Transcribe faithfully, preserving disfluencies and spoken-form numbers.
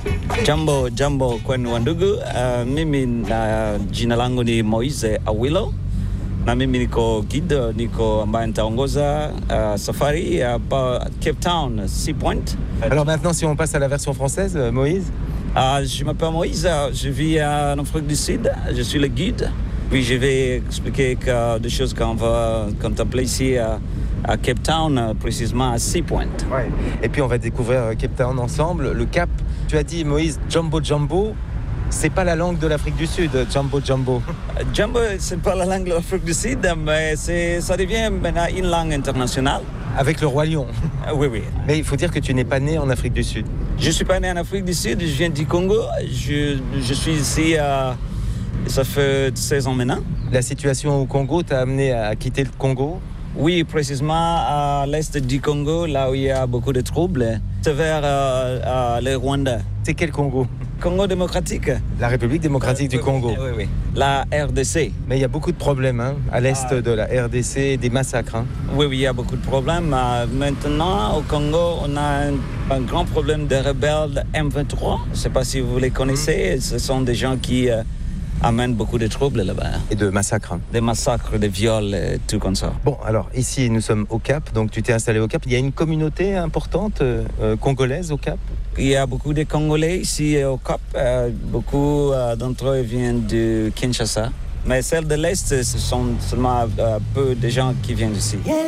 Jambo, jambo kwenu wandugu. Uh, mimi na jina langu ni Moise Awilo na mimi niko guide, niko ambaye nitaongoza uh, safari hapa Cape Town, Sea Point. Alors maintenant, si on passe à la version française, Moïse. Uh, je m'appelle Moïse, je vis en Afrique du Sud, je suis le guide. Puis je vais expliquer que des choses qu'on va contempler ici à, à Cape Town, précisément à Sea Point. Ouais. Et puis on va découvrir Cape Town ensemble. Le Cap, tu as dit Moïse, Jumbo Jumbo, c'est pas la langue de l'Afrique du Sud, Jumbo Jumbo. Jumbo, c'est pas la langue de l'Afrique du Sud, mais c'est, ça devient maintenant une langue internationale. Avec le Roi Lion. Oui, oui. Mais il faut dire que tu n'es pas né en Afrique du Sud. Je suis pas né en Afrique du Sud, je viens du Congo. Je, je suis ici, euh, ça fait seize ans maintenant. La situation au Congo t'a amené à quitter le Congo? Oui, précisément à l'est du Congo, là où il y a beaucoup de troubles. C'est vers euh, euh, le Rwanda. C'est quel Congo? Congo démocratique. La République démocratique euh, du Congo. Oui, oui, oui. La R D C. Mais il y a beaucoup de problèmes hein, à l'est ah. de la R D C, des massacres. Hein. Oui, oui, il y a beaucoup de problèmes. Euh, maintenant, au Congo, on a un, un grand problème de rebelles M vingt-trois. Je ne sais pas si vous les connaissez. Mmh. Ce sont des gens qui euh, amènent beaucoup de troubles là-bas. Et de massacres. Hein. Des massacres, des viols, et tout comme ça. Bon, alors ici, nous sommes au Cap. Donc tu t'es installé au Cap. Il y a une communauté importante euh, congolaise au Cap? Il y a beaucoup de Congolais ici au Cap. Euh, beaucoup euh, d'entre eux viennent de Kinshasa. Mais celles de l'Est, ce sont seulement euh, peu de gens qui viennent d'ici.